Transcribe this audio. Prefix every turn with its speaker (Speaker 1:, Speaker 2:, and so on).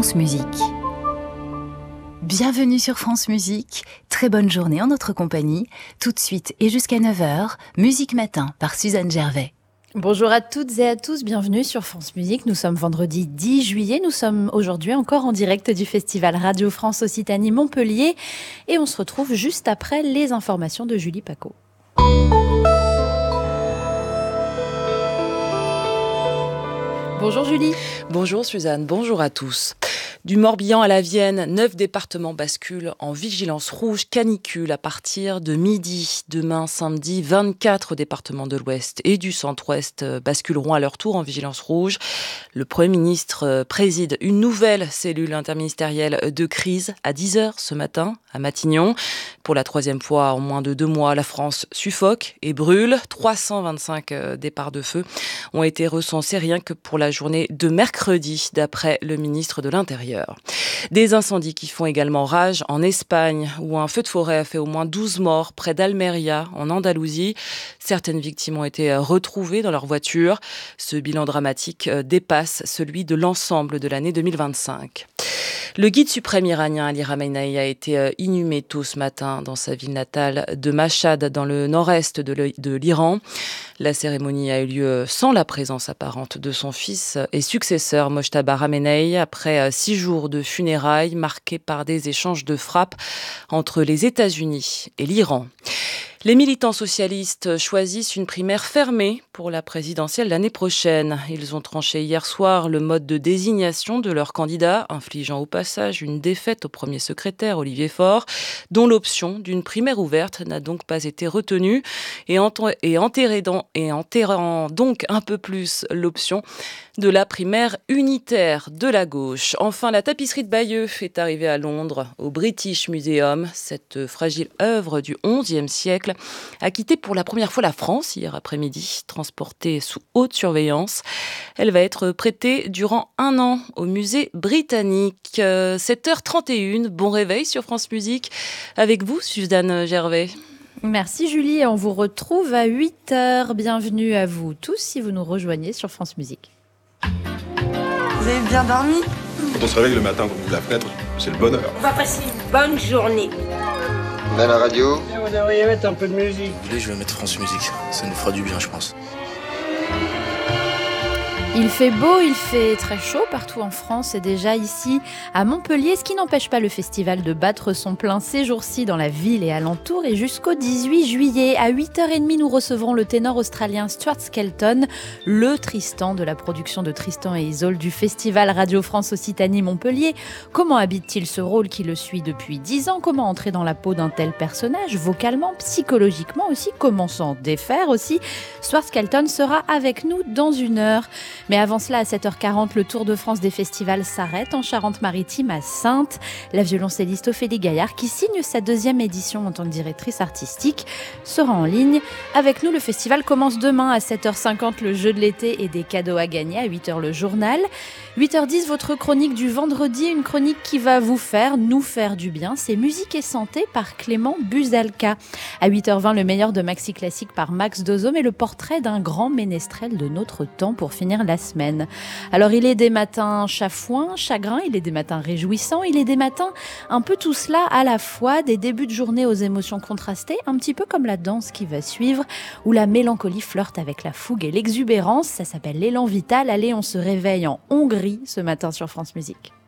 Speaker 1: France Musique. Bienvenue sur France Musique, très bonne journée en notre compagnie. Tout de suite et jusqu'à 9h, Musique Matin par Suzanne Gervais.
Speaker 2: Bonjour à toutes et à tous, bienvenue sur France Musique. Nous sommes vendredi 10 juillet, nous sommes aujourd'hui encore en direct du festival Radio France Occitanie Montpellier et on se retrouve juste après les informations de Julie Paco. Bonjour Julie.
Speaker 3: Bonjour Suzanne, bonjour à tous. Du Morbihan à la Vienne, 9 départements basculent en vigilance rouge canicule à partir de midi. Demain, samedi, 24 départements de l'Ouest et du Centre-Ouest basculeront à leur tour en vigilance rouge. Le Premier ministre préside une nouvelle cellule interministérielle de crise à 10h ce matin à Matignon. Pour la troisième fois en moins de 2 mois, la France suffoque et brûle. 325 départs de feu ont été recensés rien que pour la journée de mercredi, d'après le ministre de l'Intérieur. Des incendies qui font également rage en Espagne, où un feu de forêt a fait au moins 12 morts près d'Almeria, en Andalousie. Certaines victimes ont été retrouvées dans leur voiture. Ce bilan dramatique dépasse celui de l'ensemble de l'année 2025. Le guide suprême iranien Ali Khamenei a été inhumé tôt ce matin dans sa ville natale de Mashhad, dans le nord-est de l'Iran. La cérémonie a eu lieu sans la présence apparente de son fils et successeur Mojtaba Khamenei, après 6 jours de funérailles marqués par des échanges de frappes entre les États-Unis et l'Iran. Les militants socialistes choisissent une primaire fermée pour la présidentielle l'année prochaine. Ils ont tranché hier soir le mode de désignation de leur candidat, infligeant au passage une défaite au premier secrétaire Olivier Faure, dont l'option d'une primaire ouverte n'a donc pas été retenue, et enterrant donc un peu plus l'option de la primaire unitaire de la gauche. Enfin, la tapisserie de Bayeux est arrivée à Londres, au British Museum. Cette fragile œuvre du XIe siècle a quitté pour la première fois la France hier après-midi, transportée sous haute surveillance. Elle va être prêtée durant 1 an au musée britannique. 7h31, bon réveil sur France Musique. Avec vous, Suzanne Gervais.
Speaker 2: Merci Julie, on vous retrouve à 8h. Bienvenue à vous tous si vous nous rejoignez sur France Musique.
Speaker 4: Vous avez bien dormi ?
Speaker 5: Quand on se réveille le matin, qu'on ouvre la fenêtre, c'est le bonheur.
Speaker 6: On va passer une bonne journée.
Speaker 7: On a la radio.
Speaker 8: Vous devriez mettre un peu de musique.
Speaker 9: Je vais mettre France Musique, ça nous fera du bien je pense.
Speaker 2: Il fait beau, il fait très chaud partout en France et déjà ici à Montpellier, ce qui n'empêche pas le festival de battre son plein ces jours-ci dans la ville et alentour. Et jusqu'au 18 juillet, à 8h30, nous recevrons le ténor australien Stuart Skelton, le Tristan de la production de Tristan et Isolde du festival Radio France Occitanie Montpellier. Comment habite-t-il ce rôle qui le suit depuis 10 ans ? Comment entrer dans la peau d'un tel personnage, vocalement, psychologiquement aussi ? Comment s'en défaire aussi ? Stuart Skelton sera avec nous dans 1 heure. Mais avant cela, à 7h40, le Tour de France des festivals s'arrête en Charente-Maritime à Saintes. La violoncelliste Ophélie Gaillard, qui signe sa 2e édition en tant que directrice artistique, sera en ligne. Avec nous, le festival commence demain à 7h50, le jeu de l'été et des cadeaux à gagner. À 8h, le journal. 8h10, votre chronique du vendredi, une chronique qui va nous faire du bien. C'est Musique et Santé par Clément Buzalka. À 8h20, le meilleur de Maxi Classique par Max Dozom et le portrait d'un grand ménestrel de notre temps pour finir la semaine. Alors il est des matins chafouins, chagrins, il est des matins réjouissants, il est des matins un peu tout cela à la fois, des débuts de journée aux émotions contrastées, un petit peu comme la danse qui va suivre, où la mélancolie flirte avec la fougue et l'exubérance. Ça s'appelle l'élan vital. Allez, on se réveille en Hongrie ce matin sur France Musique.